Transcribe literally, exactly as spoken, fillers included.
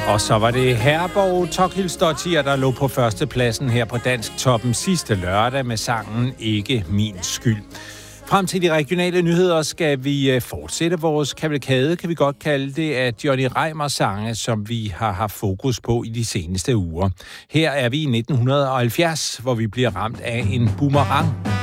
Og så var det Herborg Tokilsdottir, der lå på førstepladsen her på Dansk Toppen sidste lørdag med sangen Ikke Min Skyld. Frem til de regionale nyheder skal vi fortsætte vores kavalkade, kan vi godt kalde det, af Johnny Reimers sange, som vi har haft fokus på i de seneste uger. Her er vi i nitten halvfjerds, hvor vi bliver ramt af en boomerang.